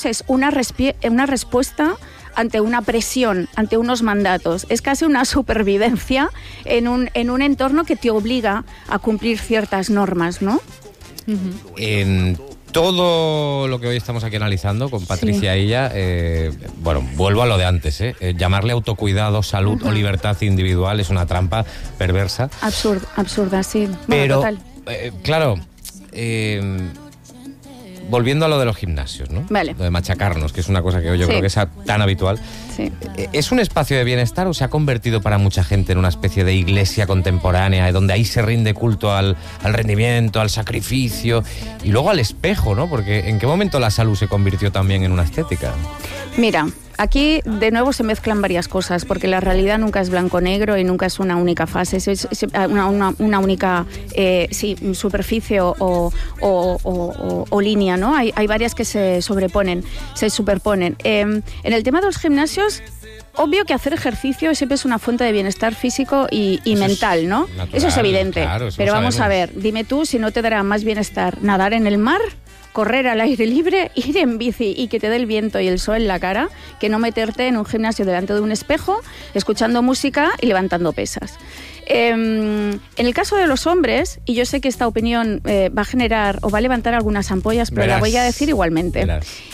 gimnasios es una respuesta ante una presión, ante unos mandatos. Es casi una supervivencia en un entorno que te obliga a cumplir ciertas normas, ¿no? En todo lo que hoy estamos aquí analizando con Patricia Illa, bueno, vuelvo a lo de antes, llamarle autocuidado, salud o libertad individual es una trampa perversa. Absurda, sí. Pero, bueno, total. Claro, volviendo a lo de los gimnasios, ¿no? Vale. Lo de machacarnos, que es una cosa que yo creo que es tan habitual. Sí. ¿Es un espacio de bienestar o se ha convertido para mucha gente en una especie de iglesia contemporánea, donde ahí se rinde culto al rendimiento, al sacrificio y luego al espejo, ¿no? Porque ¿en qué momento la salud se convirtió también en una estética? Mira, aquí de nuevo se mezclan varias cosas, porque la realidad nunca es blanco-negro y nunca es una única fase, es una única superficie o línea, ¿no? Hay varias que se superponen. En el tema de los gimnasios, obvio que hacer ejercicio siempre es una fuente de bienestar físico y mental, ¿no? Natural, eso es evidente. Claro, eso pero vamos sabemos. a ver, dime tú si no te dará más bienestar nadar en el mar, correr al aire libre, ir en bici y que te dé el viento y el sol en la cara, que no meterte en un gimnasio delante de un espejo, escuchando música y levantando pesas. En el caso de los hombres, y yo sé que esta opinión va a generar o va a levantar algunas ampollas, pero la voy a decir igualmente.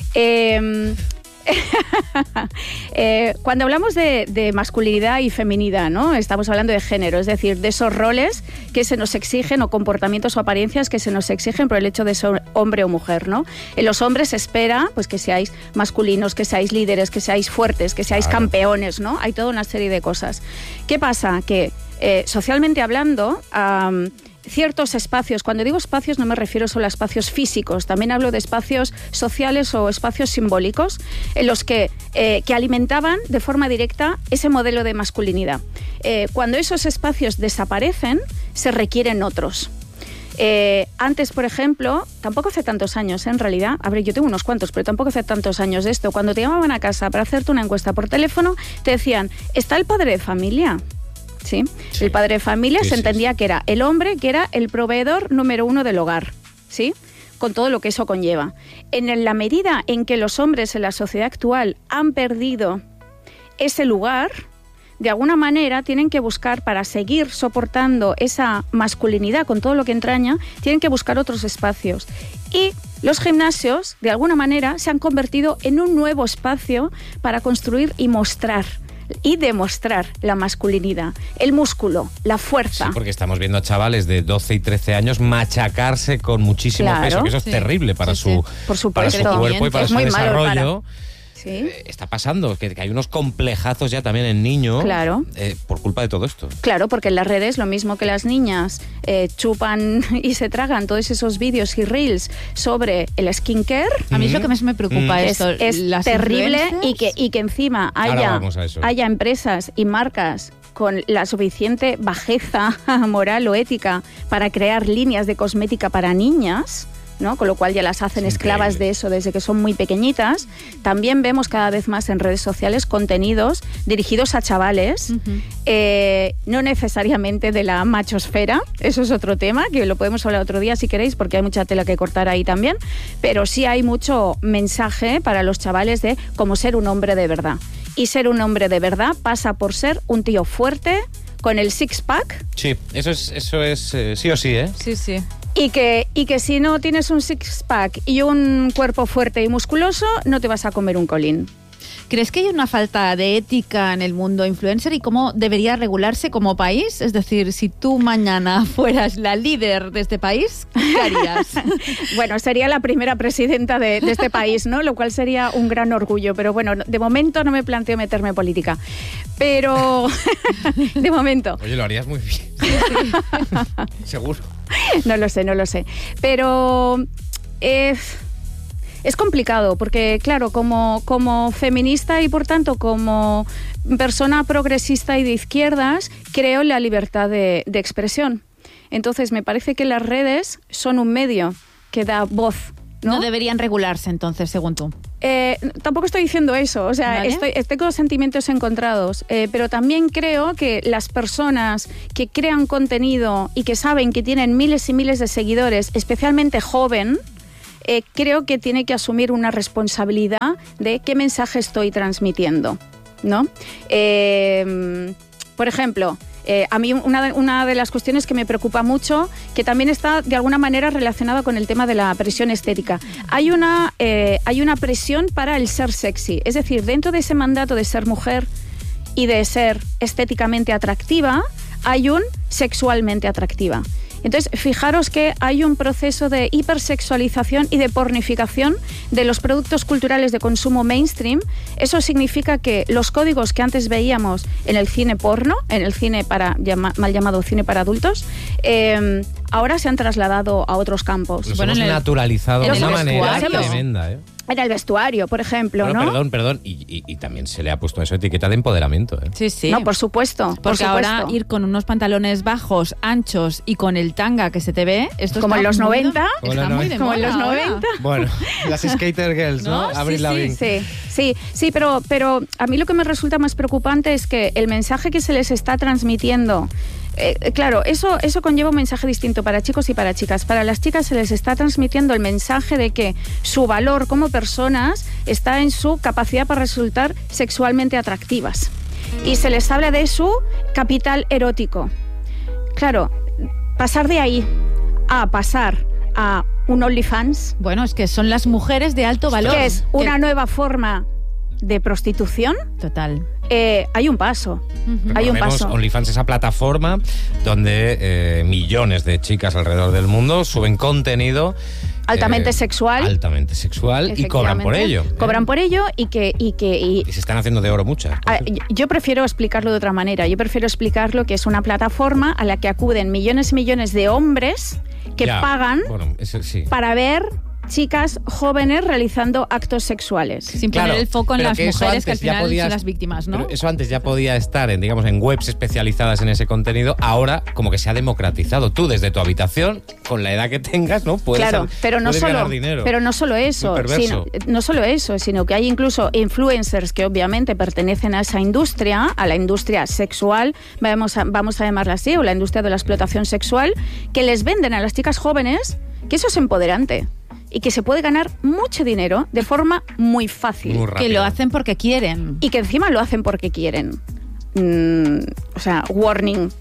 Cuando hablamos de masculinidad y feminidad, ¿no? Estamos hablando de género, es decir, de esos roles que se nos exigen o comportamientos o apariencias que se nos exigen por el hecho de ser hombre o mujer, ¿no? En los hombres se espera pues, que seáis masculinos, que seáis líderes, que seáis fuertes, que seáis campeones, ¿no? Hay toda una serie de cosas. ¿Qué pasa? Que socialmente hablando, ciertos espacios, cuando digo espacios no me refiero solo a espacios físicos, también hablo de espacios sociales o espacios simbólicos en los que alimentaban de forma directa ese modelo de masculinidad. Cuando esos espacios desaparecen, se requieren otros. Antes, por ejemplo, tampoco hace tantos años, en realidad, a ver, yo tengo unos cuantos, pero tampoco hace tantos años de esto, cuando te llamaban a casa para hacerte una encuesta por teléfono, te decían, ¿está el padre de familia? ¿Sí? El padre de familia se entendía que era el hombre, que era el proveedor número uno del hogar, ¿sí? Con todo lo que eso conlleva. En la medida en que los hombres en la sociedad actual han perdido ese lugar, de alguna manera tienen que buscar, para seguir soportando esa masculinidad con todo lo que entraña, tienen que buscar otros espacios. Y los gimnasios, de alguna manera, se han convertido en un nuevo espacio para construir y mostrar y demostrar la masculinidad, el músculo, la fuerza. Sí, porque estamos viendo a chavales de 12 y 13 años machacarse con muchísimo peso, que eso es terrible para su cuerpo y para su desarrollo. Sí. Está pasando, que hay unos complejazos ya también en niños por culpa de todo esto. Claro, porque en las redes, lo mismo que las niñas chupan y se tragan todos esos vídeos y reels sobre el skincare. A mí es lo que más me preocupa es terrible y que encima haya empresas y marcas con la suficiente bajeza moral o ética para crear líneas de cosmética para niñas, ¿no? Con lo cual ya las hacen esclavas de eso desde que son muy pequeñitas. También vemos cada vez más en redes sociales contenidos dirigidos a chavales, no necesariamente de la machosfera, eso es otro tema, que lo podemos hablar otro día si queréis, porque hay mucha tela que cortar ahí también, pero sí hay mucho mensaje para los chavales de cómo ser un hombre de verdad. Y ser un hombre de verdad pasa por ser un tío fuerte, con el six-pack. Sí, eso es sí o sí, ¿eh? Sí, sí. Y que si no tienes un six-pack y un cuerpo fuerte y musculoso, no te vas a comer un colín. ¿Crees que hay una falta de ética en el mundo influencer y cómo debería regularse como país? Es decir, si tú mañana fueras la líder de este país, ¿qué harías? Bueno, sería la primera presidenta de este país, ¿no? Lo cual sería un gran orgullo. Pero bueno, de momento no me planteo meterme en política. Pero, de momento. Oye, lo harías muy bien. Seguro. No lo sé. Pero es complicado porque, claro, como feminista y, por tanto, como persona progresista y de izquierdas, creo en la libertad de expresión. Entonces, me parece que las redes son un medio que da voz, ¿no? No deberían regularse, entonces, según tú. Tampoco estoy diciendo eso, o sea, ¿Vale? estoy con sentimientos encontrados, pero también creo que las personas que crean contenido y que saben que tienen miles y miles de seguidores, especialmente joven, creo que tiene que asumir una responsabilidad de qué mensaje estoy transmitiendo, ¿no? Por ejemplo, a mí una de las cuestiones que me preocupa mucho, que también está de alguna manera relacionada con el tema de la presión estética. Hay una presión para el ser sexy, es decir, dentro de ese mandato de ser mujer y de ser estéticamente atractiva, hay un sexualmente atractiva. Entonces, fijaros que hay un proceso de hipersexualización y de pornificación de los productos culturales de consumo mainstream. Eso significa que los códigos que antes veíamos en el cine porno, en el cine mal llamado cine para adultos, ahora se han trasladado a otros campos. Los hemos naturalizado de una manera tremenda, En el vestuario, por ejemplo, bueno, ¿no? Perdón. Y también se le ha puesto eso etiqueta de empoderamiento, ¿eh? Sí, sí. No, por supuesto. Porque ahora ir con unos pantalones bajos, anchos y con el tanga que se te ve, esto como en los 90. Está muy de moda. Como en los 90. Bueno, las Skater Girls, ¿no? Avril Lavigne. Sí, pero a mí lo que me resulta más preocupante es que el mensaje que se les está transmitiendo, claro, eso conlleva un mensaje distinto para chicos y para chicas. Para las chicas se les está transmitiendo el mensaje de que su valor como personas está en su capacidad para resultar sexualmente atractivas. Y se les habla de su capital erótico. Claro, pasar de ahí a pasar a un OnlyFans... Bueno, es que son las mujeres de alto valor. Que es una nueva forma de prostitución. Total. Hay un paso. Hay un paso. OnlyFans, esa plataforma donde millones de chicas alrededor del mundo suben contenido altamente sexual. Altamente sexual y cobran por ello. Cobran por ello y se están haciendo de oro muchas. Yo prefiero explicarlo de otra manera. Yo prefiero explicarlo que es una plataforma a la que acuden millones y millones de hombres que pagan para ver chicas jóvenes realizando actos sexuales. Sin poner el foco en las mujeres que al final son las víctimas, ¿no? Pero eso antes ya podía estar en webs especializadas en ese contenido. Ahora como que se ha democratizado. Tú desde tu habitación, con la edad que tengas, ¿no? Puedes ganar dinero. Pero no solo eso, sino que hay incluso influencers que obviamente pertenecen a esa industria, a la industria sexual, vamos a llamarla así, o la industria de la explotación sexual, que les venden a las chicas jóvenes que eso es empoderante. Y que se puede ganar mucho dinero de forma muy fácil. Muy rápido. Que lo hacen porque quieren. Y que encima lo hacen porque quieren. O sea, warning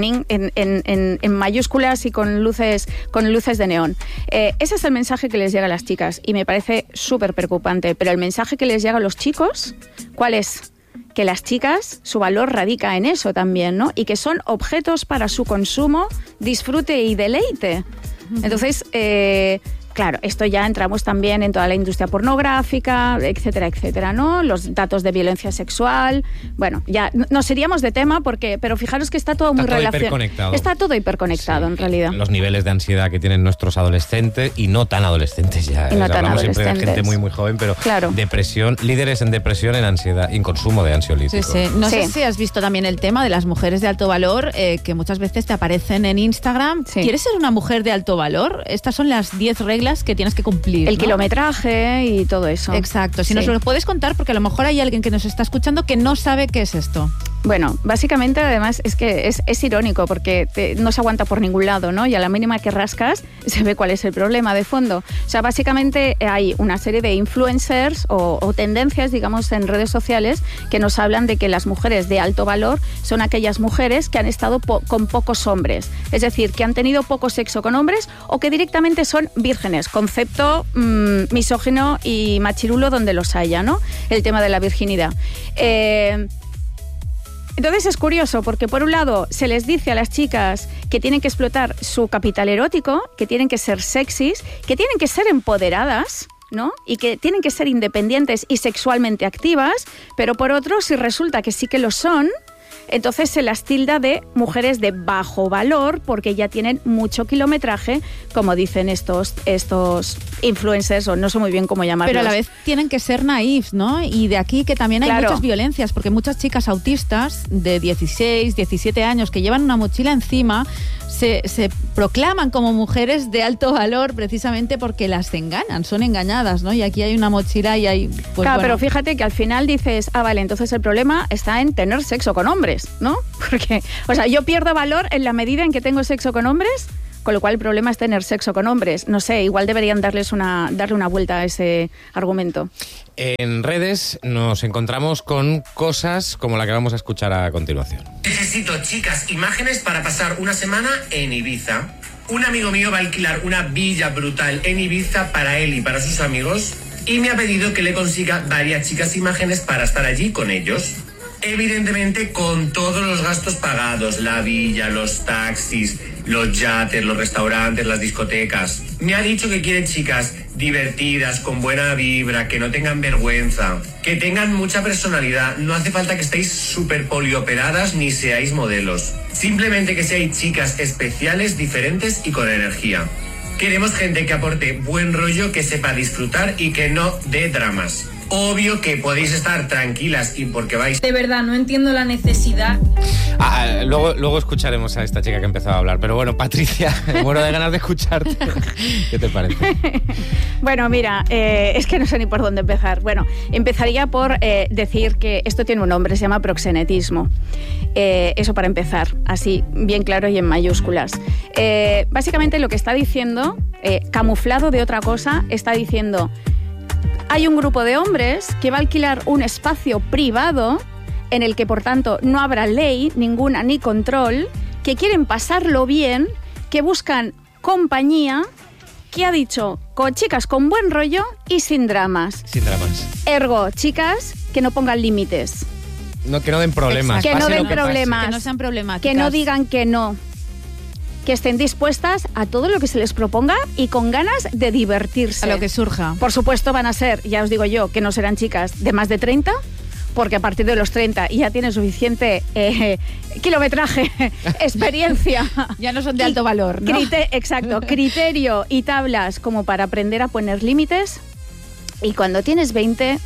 en mayúsculas y con luces de neón. Ese es el mensaje que les llega a las chicas y me parece súper preocupante. Pero el mensaje que les llega a los chicos, ¿cuál es? Que las chicas, su valor radica en eso también, ¿no? Y que son objetos para su consumo, disfrute y deleite. Entonces, claro, esto ya entramos también en toda la industria pornográfica, etcétera, etcétera, ¿no? Los datos de violencia sexual. Bueno, ya nos iríamos de tema pero fijaros que está todo muy relacionado. Está todo hiperconectado, en realidad. Los niveles de ansiedad que tienen nuestros adolescentes y no tan adolescentes ya. Hablamos siempre de gente muy, muy joven, pero depresión, líderes en depresión, en ansiedad, en consumo de ansiolíticos. Sí. No sé si has visto también el tema de las mujeres de alto valor, que muchas veces te aparecen en Instagram. Sí. ¿Quieres ser una mujer de alto valor? Estas son las 10 reglas que tienes que cumplir. El kilometraje y todo eso. Exacto. Si nos lo puedes contar, porque a lo mejor hay alguien que nos está escuchando que no sabe qué es esto. Bueno, básicamente además es que es irónico porque no se aguanta por ningún lado, ¿no? Y a la mínima que rascas se ve cuál es el problema de fondo. O sea, básicamente hay una serie de influencers o tendencias, digamos, en redes sociales que nos hablan de que las mujeres de alto valor son aquellas mujeres que han estado con pocos hombres. Es decir, que han tenido poco sexo con hombres o que directamente son vírgenes. Concepto misógino y machirulo donde los haya, ¿no? El tema de la virginidad. Entonces es curioso porque por un lado se les dice a las chicas que tienen que explotar su capital erótico, que tienen que ser sexys, que tienen que ser empoderadas, ¿no? Y que tienen que ser independientes y sexualmente activas, pero por otro, si resulta que sí que lo son, entonces se las tilda de mujeres de bajo valor porque ya tienen mucho kilometraje, como dicen estos influencers, o no sé muy bien cómo llamarlos. Pero a la vez tienen que ser naifs, ¿no? Y de aquí que también hay muchas violencias, porque muchas chicas autistas de 16, 17 años que llevan una mochila encima se proclaman como mujeres de alto valor precisamente porque las engañan, son engañadas, ¿no? Y aquí hay una mochila y hay... Pues, claro, pero fíjate que al final dices, vale, entonces el problema está en tener sexo con hombres, ¿no? Porque, o sea, yo pierdo valor en la medida en que tengo sexo con hombres, con lo cual el problema es tener sexo con hombres. No sé, igual deberían darle una vuelta a ese argumento. En redes nos encontramos con cosas como la que vamos a escuchar a continuación. Necesito, chicas, imágenes para pasar una semana en Ibiza. Un amigo mío va a alquilar una villa brutal en Ibiza para él y para sus amigos y me ha pedido que le consiga varias chicas imágenes para estar allí con ellos. Evidentemente con todos los gastos pagados, la villa, los taxis, los yates, los restaurantes, las discotecas. Me ha dicho que quiere chicas divertidas, con buena vibra, que no tengan vergüenza, que tengan mucha personalidad. No hace falta que estéis súper polioperadas ni seáis modelos. Simplemente que seáis chicas especiales, diferentes y con energía. Queremos gente que aporte buen rollo, que sepa disfrutar y que no dé dramas. Obvio que podéis estar tranquilas y porque vais... De verdad, no entiendo la necesidad. Luego escucharemos a esta chica que empezaba a hablar. Pero bueno, Patricia, muero de ganas de escucharte. ¿Qué te parece? Bueno, mira, es que no sé ni por dónde empezar. Bueno, empezaría por decir que esto tiene un nombre, se llama proxenetismo. Eso para empezar, así bien claro y en mayúsculas. Básicamente lo que está diciendo, camuflado de otra cosa, está diciendo... Hay un grupo de hombres que va a alquilar un espacio privado en el que, por tanto, no habrá ley ninguna ni control, que quieren pasarlo bien, que buscan compañía, que ha dicho con chicas con buen rollo y sin dramas. Sin dramas. Ergo, chicas que no pongan límites. No, que no den problemas. Que no den problemas. Que no sean problemáticas. Que no digan que no. Que estén dispuestas a todo lo que se les proponga y con ganas de divertirse. A lo que surja. Por supuesto van a ser, ya os digo yo, que no serán chicas de más de 30, porque a partir de los 30 ya tienen suficiente kilometraje, experiencia. Ya no son de alto valor, ¿no? Exacto, criterio y tablas como para aprender a poner límites. Y cuando tienes 20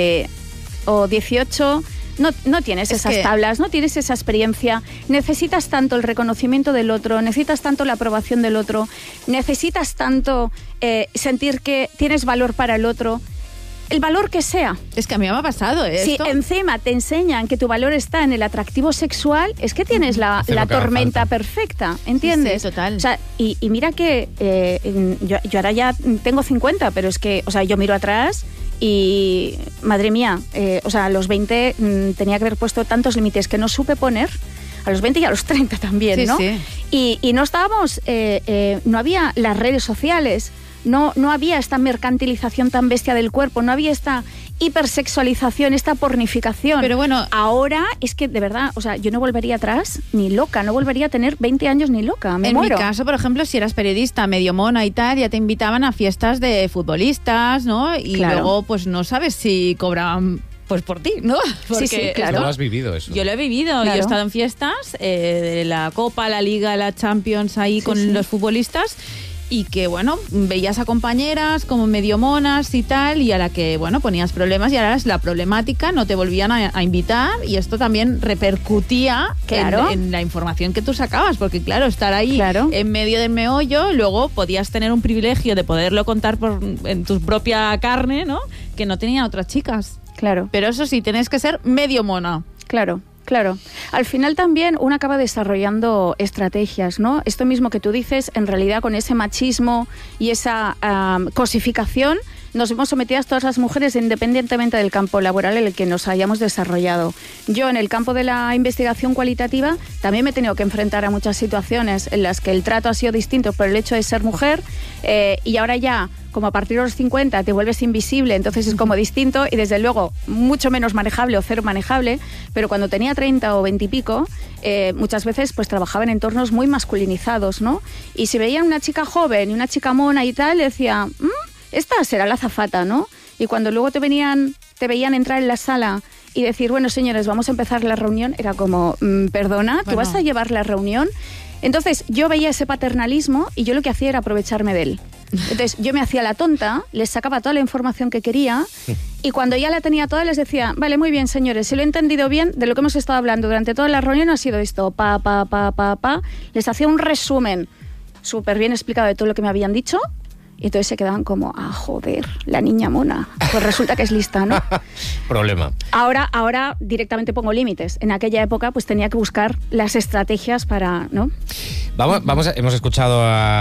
o 18... No tienes esas tablas, no tienes esa experiencia, necesitas tanto el reconocimiento del otro, necesitas tanto la aprobación del otro, necesitas tanto sentir que tienes valor para el otro, el valor que sea. Es que a mí me ha pasado esto. Si encima te enseñan que tu valor está en el atractivo sexual, es que tienes la tormenta perfecta, ¿entiendes? Sí, total. O sea, y mira que yo ahora ya tengo 50, pero es que, o sea, yo miro atrás... Y, madre mía, a los 20 tenía que haber puesto tantos límites que no supe poner, a los 20 y a los 30 también, sí, ¿no? Sí. Y no estábamos, no había las redes sociales, no había esta mercantilización tan bestia del cuerpo, no había esta hipersexualización, esta pornificación. Pero bueno, ahora es que de verdad, o sea, yo no volvería atrás ni loca, no volvería a tener 20 años ni loca, me muero. En mi caso, por ejemplo, si eras periodista medio mona y tal, ya te invitaban a fiestas de futbolistas, ¿no? Y luego pues no sabes si cobraban pues por ti, ¿no? Porque sí, claro. ¿Tú lo has vivido eso? Yo lo he vivido, claro. Yo he estado en fiestas de la Copa, la Liga, la Champions ahí con los futbolistas. Y que, bueno, veías a compañeras como medio monas y tal, y a la que, bueno, ponías problemas y ahora es la problemática, no te volvían a invitar, y esto también repercutía en la información que tú sacabas, porque claro, estar ahí en medio del meollo, luego podías tener un privilegio de poderlo contar en tu propia carne, ¿no? Que no tenían otras chicas. Claro. Pero eso sí, tenés que ser medio mona. Claro. Claro. Al final también uno acaba desarrollando estrategias, ¿no? Esto mismo que tú dices, en realidad con ese machismo y esa cosificación, nos hemos sometido a todas las mujeres independientemente del campo laboral en el que nos hayamos desarrollado. Yo en el campo de la investigación cualitativa también me he tenido que enfrentar a muchas situaciones en las que el trato ha sido distinto por el hecho de ser mujer y ahora ya, como a partir de los 50 te vuelves invisible, entonces es como distinto y desde luego mucho menos manejable o cero manejable, pero cuando tenía 30 o 20 y pico, muchas veces pues trabajaba en entornos muy masculinizados, ¿no? Y si veían una chica joven y una chica mona y tal, decía... esta será la azafata, ¿no? Y cuando luego te veían entrar en la sala y decir, bueno, señores, vamos a empezar la reunión, era como, perdona, ¿tú vas a llevar la reunión? Entonces yo veía ese paternalismo y yo lo que hacía era aprovecharme de él. Entonces yo me hacía la tonta, les sacaba toda la información que quería y cuando ya la tenía toda les decía, vale, muy bien, señores, si lo he entendido bien, de lo que hemos estado hablando durante toda la reunión ha sido esto, les hacía un resumen súper bien explicado de todo lo que me habían dicho. Y entonces se quedaban como, joder, la niña mona. Pues resulta que es lista, ¿no? Problema. Ahora directamente pongo límites. En aquella época pues tenía que buscar las estrategias para, ¿no? Hemos escuchado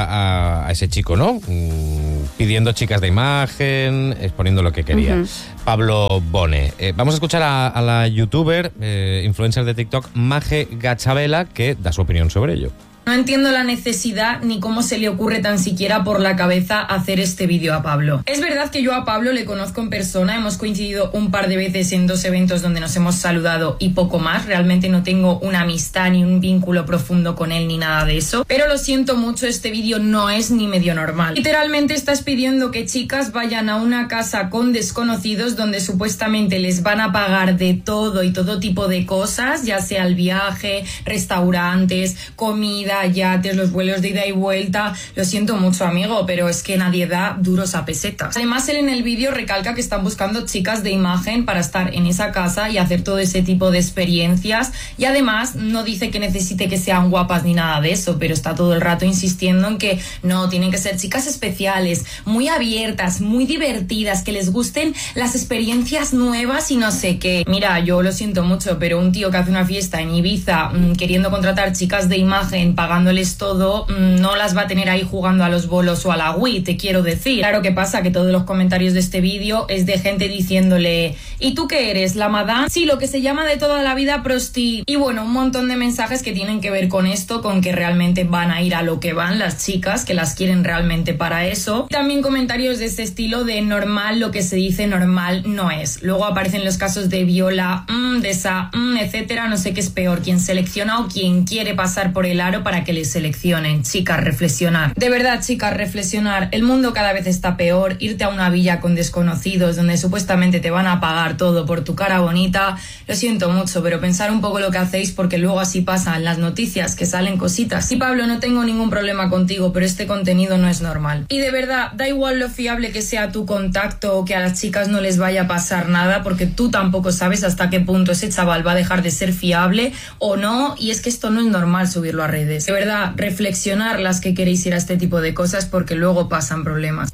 a ese chico, ¿no? Pidiendo chicas de imagen, exponiendo lo que quería. Pablo Bone. Vamos a escuchar a la youtuber, influencer de TikTok, Maje Gachabela, que da su opinión sobre ello. No entiendo la necesidad ni cómo se le ocurre tan siquiera por la cabeza hacer este vídeo a Pablo. Es verdad que yo a Pablo le conozco en persona, hemos coincidido un par de veces en 2 eventos donde nos hemos saludado y poco más. Realmente no tengo una amistad ni un vínculo profundo con él ni nada de eso. Pero lo siento mucho, este vídeo no es ni medio normal. Literalmente estás pidiendo que chicas vayan a una casa con desconocidos donde supuestamente les van a pagar de todo y todo tipo de cosas, ya sea el viaje, restaurantes, comida, yates, los vuelos de ida y vuelta. Lo siento mucho, amigo, pero es que nadie da duros a pesetas. Además, él en el vídeo recalca que están buscando chicas de imagen para estar en esa casa y hacer todo ese tipo de experiencias, y además no dice que necesite que sean guapas ni nada de eso, pero está todo el rato insistiendo en que no, tienen que ser chicas especiales, muy abiertas, muy divertidas, que les gusten las experiencias nuevas y no sé qué. Mira, yo lo siento mucho, pero un tío que hace una fiesta en Ibiza queriendo contratar chicas de imagen, pagándoles todo, no las va a tener ahí jugando a los bolos o a la Wii, te quiero decir. Claro que pasa que todos los comentarios de este vídeo es de gente diciéndole: ¿y tú qué eres, la madame? Sí, lo que se llama de toda la vida prosti. Y bueno, un montón de mensajes que tienen que ver con esto, con que realmente van a ir a lo que van las chicas, que las quieren realmente para eso. También comentarios de este estilo de normal, lo que se dice normal no es. Luego aparecen los casos de Viola, de esa, etcétera. No sé qué es peor, quien selecciona o quien quiere pasar por el aro para que les seleccionen. Chicas, reflexionar. De verdad, chicas, reflexionar. El mundo cada vez está peor. Irte a una villa con desconocidos donde supuestamente te van a pagar todo por tu cara bonita. Lo siento mucho, pero pensar un poco lo que hacéis, porque luego así pasan las noticias, que salen cositas. Sí, Pablo, no tengo ningún problema contigo, pero este contenido no es normal. Y de verdad, da igual lo fiable que sea tu contacto o que a las chicas no les vaya a pasar nada, porque tú tampoco sabes hasta qué punto ese chaval va a dejar de ser fiable o no, y es que esto no es normal subirlo a redes. De verdad, reflexionar las que queréis ir a este tipo de cosas, porque luego pasan problemas.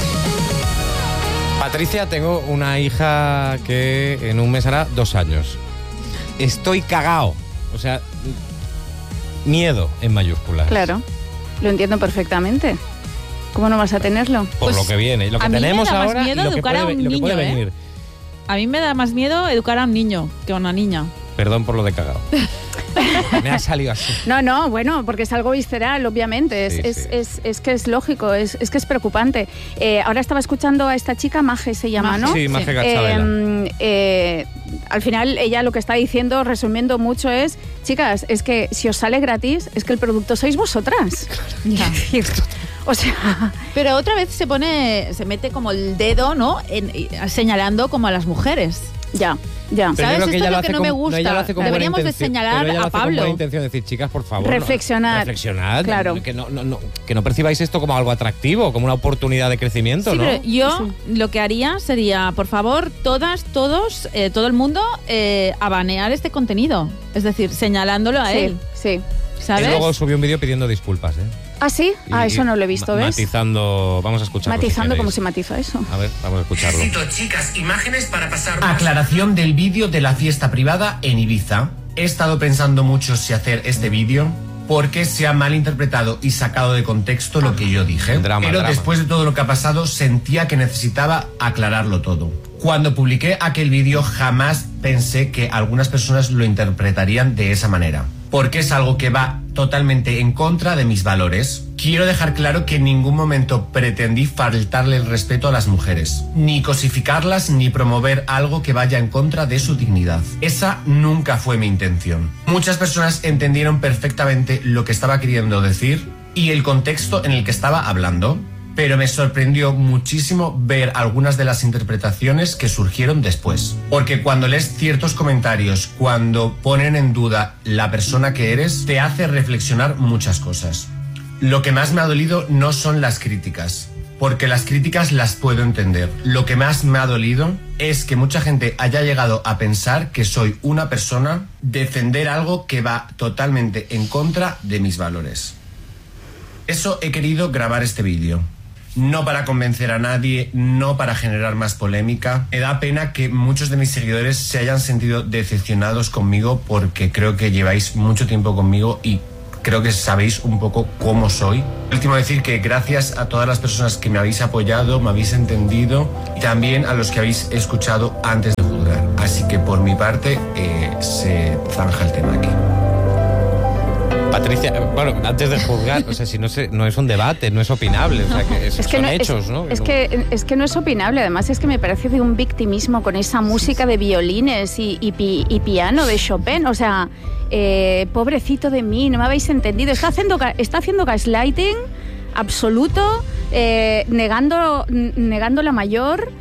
Patricia, tengo una hija que en un mes hará 2 años. Estoy cagao. O sea, miedo en mayúsculas. Claro, lo entiendo perfectamente. ¿Cómo no vas a tenerlo? Por lo que viene, lo que tenemos ahora y lo que puede venir. A mí me da más miedo educar a un niño que a una niña. Perdón por lo de cagao. Me ha salido así. No, bueno, porque es algo visceral, obviamente. Es que es lógico, es que es preocupante. Ahora estaba escuchando a esta chica, Maje se llama, ¿no? Sí, Maje Gachabela. Al final, ella lo que está diciendo, resumiendo mucho, es: chicas, es que si os sale gratis, es que el producto sois vosotras. Ya. O sea... Pero otra vez se mete como el dedo, ¿no? Señalando como a las mujeres. Ya. Pero ¿sabes? Esto es lo que no me gusta. Deberíamos de señalar a Pablo. Con buena intención de decir: chicas, por favor. Reflexionad. Reflexionad. Claro. Que no percibáis esto como algo atractivo, como una oportunidad de crecimiento, sí, ¿no? Pero yo lo que haría sería, por favor, todos, todo el mundo, a banear este contenido. Es decir, señalándolo a él. Sí. ¿Sabes? Y luego subió un vídeo pidiendo disculpas, ¿eh? ¿Ah, sí? Eso no lo he visto, ¿ves? Matizando, vamos a escucharlo. Matizando, ¿cómo se matiza eso? A ver, vamos a escucharlo. Necesito, chicas, imágenes para pasar... Aclaración del vídeo de la fiesta privada en Ibiza. He estado pensando mucho si hacer este vídeo porque se ha malinterpretado y sacado de contexto lo que yo dije. Pero después de todo lo que ha pasado, sentía que necesitaba aclararlo todo. Cuando publiqué aquel vídeo, jamás pensé que algunas personas lo interpretarían de esa manera, porque es algo que va totalmente en contra de mis valores. Quiero dejar claro que en ningún momento pretendí faltarle el respeto a las mujeres, ni cosificarlas, ni promover algo que vaya en contra de su dignidad. Esa nunca fue mi intención. Muchas personas entendieron perfectamente lo que estaba queriendo decir y el contexto en el que estaba hablando, pero me sorprendió muchísimo ver algunas de las interpretaciones que surgieron después. Porque cuando lees ciertos comentarios, cuando ponen en duda la persona que eres, te hace reflexionar muchas cosas. Lo que más me ha dolido no son las críticas, porque las críticas las puedo entender. Lo que más me ha dolido es que mucha gente haya llegado a pensar que soy una persona, defender algo que va totalmente en contra de mis valores. Eso he querido grabar este vídeo. no para convencer a nadie, no para generar más polémica. Me da pena que muchos de mis seguidores se hayan sentido decepcionados conmigo porque creo que lleváis mucho tiempo conmigo y creo que sabéis un poco cómo soy. Último decir que gracias a todas las personas que me habéis apoyado, me habéis entendido y también a los que habéis escuchado antes de juzgar. Así que por mi parte se zanja el tema aquí. Patricia, bueno, antes de juzgar, o sea, si no es un debate, no es opinable, o sea, que son hechos, ¿no? Es que no es opinable, además es que me parece de un victimismo con esa música de violines y piano de Chopin, o sea, pobrecito de mí, no me habéis entendido, está haciendo gaslighting absoluto, negando la mayor.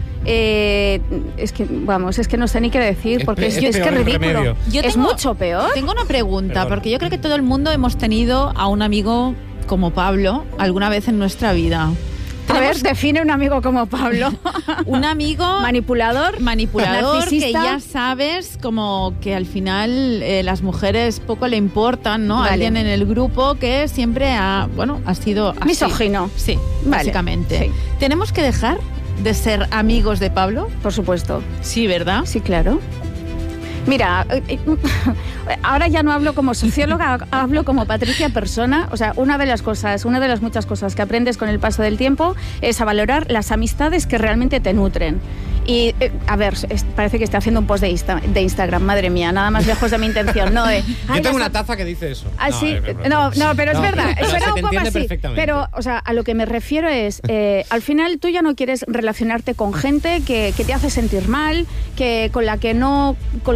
Es que no sé ni qué decir, porque es que ridículo. Es mucho peor. Tengo una pregunta, porque yo creo que todo el mundo hemos tenido a un amigo como Pablo alguna vez en nuestra vida. A ver, define un amigo como Pablo. Un amigo manipulador, narcisista, que ya sabes como que al final las mujeres poco le importan, ¿no? Vale. Alguien en el grupo que siempre ha sido así. Misógino. Sí, vale. Básicamente. Sí. ¿Tenemos que dejar de ser amigos de Pablo? Por supuesto. Sí, ¿verdad? Sí, claro. Mira, ahora ya no hablo como socióloga, hablo como Patricia persona. O sea, una de las muchas cosas que aprendes con el paso del tiempo es a valorar las amistades que realmente te nutren. Y, a ver, parece que estoy haciendo un post de Instagram, madre mía, nada más lejos de mi intención. No, yo tengo una taza que dice eso. Ah, sí, no, pero es verdad, suena un poco así. Pero, o sea, a lo que me refiero es, al final tú ya no quieres relacionarte con gente que te hace sentir mal, con la que no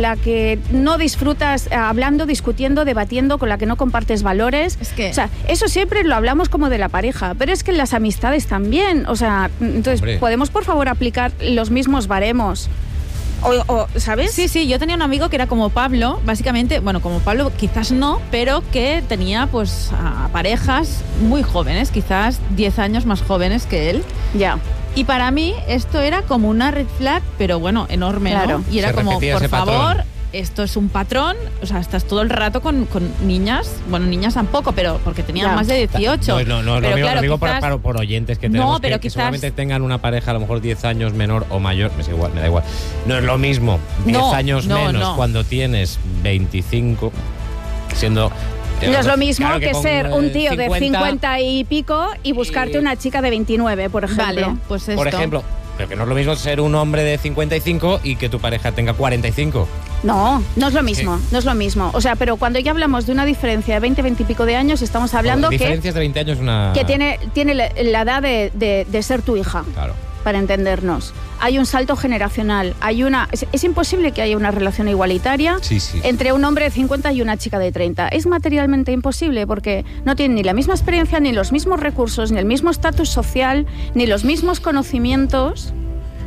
disfrutas hablando, discutiendo, debatiendo, con la que no compartes valores. Es que... O sea, eso siempre lo hablamos como de la pareja, pero es que en las amistades también. O sea, entonces, hombre, ¿podemos por favor aplicar los mismos baremos? ¿Sabes? Sí, yo tenía un amigo que era como Pablo, básicamente, bueno, como Pablo quizás no, pero que tenía pues a parejas muy jóvenes, quizás 10 años más jóvenes que él. Ya. Y para mí esto era como una red flag, pero bueno, enorme, claro, ¿no? Y era como, por favor, patrón. Esto es un patrón, o sea, estás todo el rato con niñas, bueno, niñas tampopo, pero porque tenían más de 18. No, pero lo claro, digo quizás, por oyentes que tenemos, pero que quizás, seguramente tengan una pareja a lo mejor 10 años menor o mayor, me da igual. No es lo mismo 10 años menos cuando tienes 25, siendo... No es lo mismo claro que ser un tío 50, de 50 y pico y buscarte una chica de 29, por ejemplo. Vale, pues esto. Por ejemplo, pero que no es lo mismo ser un hombre de 55 y que tu pareja tenga 45. No es lo mismo, no es lo mismo. O sea, pero cuando ya hablamos de una diferencia de 20 y pico de años, estamos hablando diferencias de 20 años que tiene la edad de ser tu hija. Claro. Para entendernos. Hay un salto generacional. Es imposible que haya una relación igualitaria entre un hombre de 50 y una chica de 30. Es materialmente imposible porque no tienen ni la misma experiencia, ni los mismos recursos, ni el mismo estatus social, ni los mismos conocimientos.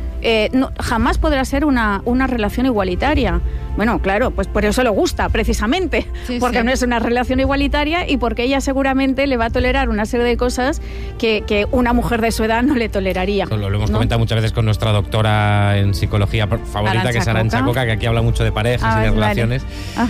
Jamás podrá ser una relación igualitaria. Bueno, claro, pues por eso le gusta, precisamente, porque no es una relación igualitaria y porque ella seguramente le va a tolerar una serie de cosas que una mujer de su edad no le toleraría. Lo hemos comentado muchas veces con nuestra doctora en psicología favorita, Arantxa que es Arantxa Coca, que aquí habla mucho de parejas y de relaciones.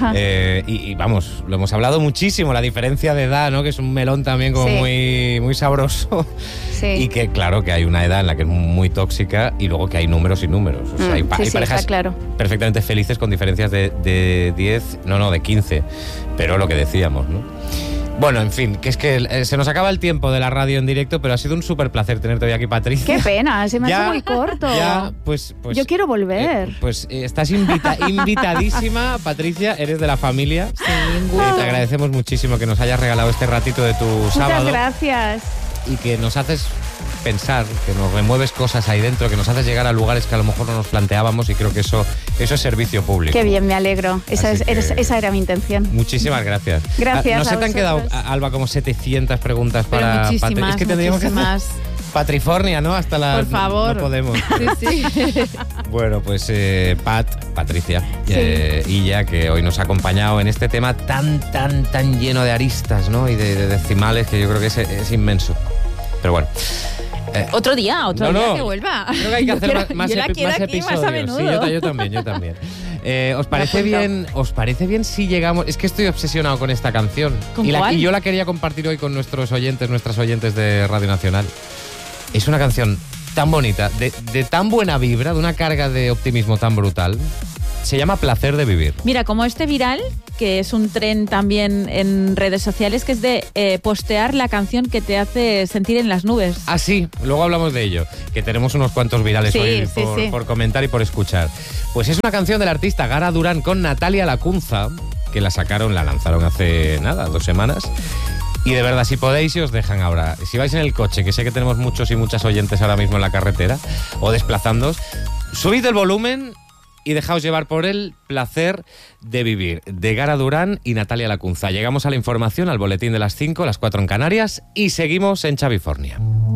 Y vamos, lo hemos hablado muchísimo, la diferencia de edad, ¿no? Que es un melón también como muy, muy sabroso. Sí. Y que claro, que hay una edad en la que es muy tóxica y luego que hay números y números. O sea, hay parejas perfectamente felices con diferencias de 10, de 15, pero lo que decíamos, ¿no? Bueno, en fin, que es que se nos acaba el tiempo de la radio en directo, pero ha sido un súper placer tenerte hoy aquí, Patricia. Qué pena, se me hace muy corto. Ya, pues yo quiero volver. Estás invitadísima, Patricia, eres de la familia. Sí, te agradecemos muchísimo que nos hayas regalado este ratito de tu sábado. Muchas gracias. Y que nos haces pensar, que nos remueves cosas ahí dentro, que nos haces llegar a lugares que a lo mejor no nos planteábamos, y creo que eso es servicio público. Qué bien, me alegro. Esa era mi intención. Muchísimas gracias. Gracias. No se te han quedado, Alba, como 700 para... Muchísimas, es que tendríamos que hacer Patrifornia, ¿no? Hasta la... Por favor. No podemos. Sí. Bueno, pues Patricia y ya que hoy nos ha acompañado en este tema tan lleno de aristas, ¿no? Y de decimales, que yo creo que es inmenso. Pero bueno. Otro día que vuelva. Creo que hay que hacer más episodios. Más a menudo. Sí, yo también. ¿Os parece bien si llegamos? Es que estoy obsesionado con esta canción. ¿Con cuál? Y yo la quería compartir hoy con nuestras oyentes de Radio Nacional. Es una canción tan bonita, de tan buena vibra, de una carga de optimismo tan brutal. Se llama Placer de vivir. Mira, como este viral, que es un tren también en redes sociales, que es de postear la canción que te hace sentir en las nubes. Ah, sí, luego hablamos de ello, que tenemos unos cuantos virales hoy por comentar y por escuchar. Pues es una canción del artista Gara Durán con Natalia Lacunza, que la lanzaron hace 2 semanas. Y de verdad, si podéis, si os dejan ahora, si vais en el coche, que sé que tenemos muchos y muchas oyentes ahora mismo en la carretera, o desplazándoos, subid el volumen y dejaos llevar por el placer de vivir, de Gara Durán y Natalia Lacunza. Llegamos a la información, al boletín de las 5, las 4 en Canarias, y seguimos en Chavifornia.